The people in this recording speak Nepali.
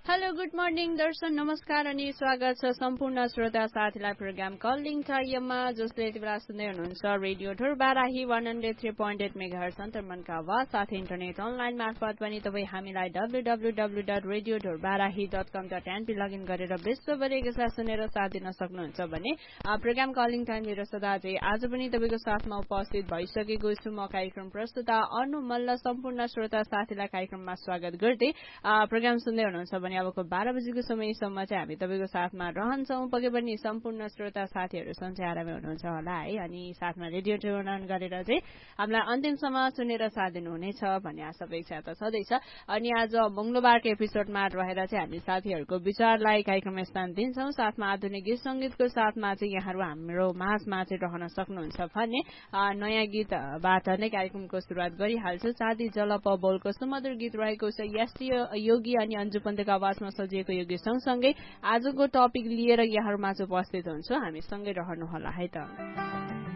हेलो गुड मर्निङ दर्शन नमस्कार अनि स्वागत छ सम्पूर्ण श्रोता साथीलाई प्रोग्राम कलिङ टाइममा जसले यति बेला सुन्दै हुनुहुन्छ रेडियो ढोरबाराही 103.8 मेगाहर्ट्ज अन्तर्मनका आवाज साथै इन्टरनेट अनलाइन मार्फत पनि तपाईँ हामीलाई www.radiodhorbarahi.com.np लगइन गरेर विश्वभरि एकैसाथ सुनेर साथ दिन सक्नुहुन्छ भने प्रोग्राम कलिङ टाइम लिएर सदा आज पनि तपाईँको साथमा उपस्थित भइसकेको छु म कार्यक्रम प्रस्तुता अनु मल्ल सम्पूर्ण श्रोता साथीलाई कार्यक्रममा स्वागत गर्दै प्रोग्राम सुन्दै हुनुहुन्छ भने अबको 12 बजेको समयसम्म चाहिँ हामी तपाईँको साथमा रहन्छौँ। पक्कै पनि सम्पूर्ण श्रोता साथीहरू सन्चै आरामै हुनुहुन्छ होला है अनि साथमा रेडियो ट्युन गरेर चाहिँ हामीलाई अन्तिमसम्म सुनेर साथ दिनुहुनेछ भन्ने आशा अपेक्षा त छँदैछ। अनि आज मंगलबारको एपिसोडमा रहेर चाहिँ हामी साथीहरूको विचारलाई कार्यक्रममा स्थान दिन्छौँ। साथमा आधुनिक गीत संगीतको साथमा चाहिँ यहाँहरू हाम्रो माझमा चाहिँ रहन सक्नुहुन्छ भने नयाँ गीतबाट नै कार्यक्रमको सुरुवात गरिहाल्छु। साथी जलप बोलको सुमधुर गीत रहेको छ यस योगी अनि अन्जु पन्तको आवाजमा सजिएको यो गीत सँगसँगै आजको टपिक लिएर यहाँहरूमा उपस्थित हुन्छु। हामी सँगै रहनुहोला है त।